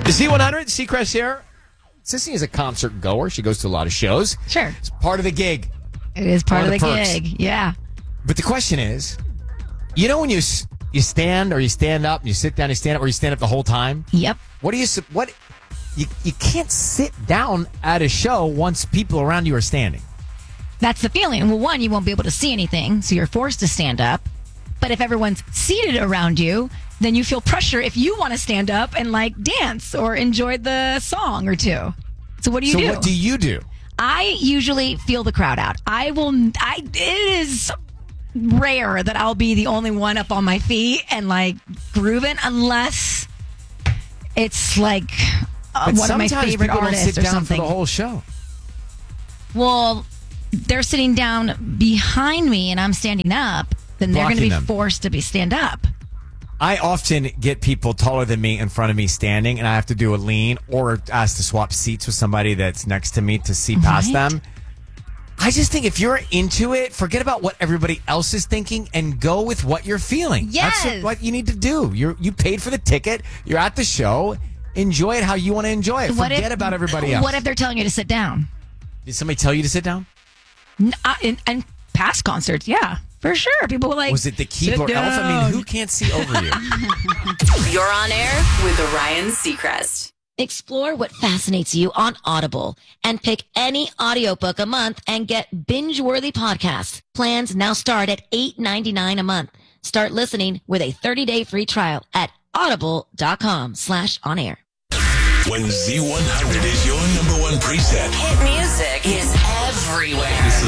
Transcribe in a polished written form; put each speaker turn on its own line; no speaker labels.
Z100, Seacrest here. Sissy is a concert goer. She goes to a lot of shows.
Sure.
It's part of the gig.
It is part of the
perks.
gig. Yeah.
But the question is, you know when you stand or you stand up, you sit down, you stand up, or you stand up the whole time?
Yep.
You can't sit down at a show once people around you are standing.
That's the feeling. Well, one, you won't be able to see anything, so you're forced to stand up. But if everyone's seated around you, then you feel pressure if you want to stand up and dance or enjoy the song or two. So what do you do?
So what do you do?
I usually feel the crowd out. It is rare that I'll be the only one up on my feet and grooving, unless it's one of my favorite
people
artists
don't sit
or
down
something.
for the whole show.
Well, they're sitting down behind me and I'm standing up, then they're going to be
Blocking them.
forced to stand up.
I often get people taller than me in front of me standing, and I have to do a lean or ask to swap seats with somebody that's next to me to see past
Right.
them. I just think if you're into it, forget about what everybody else is thinking and go with what you're feeling.
Yes.
That's what you need to do. You paid for the ticket. You're at the show. Enjoy it how you want to enjoy it. Forget about everybody else.
What if they're telling you to sit down?
Did somebody tell you to sit down?
In past concerts, yeah, for sure. People were
Was it the keyboard
"Sit
elf? I mean,
down."
who can't see over you?
You're on air with Ryan Seacrest.
Explore what fascinates you on Audible and pick any audiobook a month and get binge-worthy podcasts. Plans now start at $8.99 a month. Start listening with a 30-day free trial at audible.com/onair.
When Z100 is your number one preset.
Hit music is everywhere.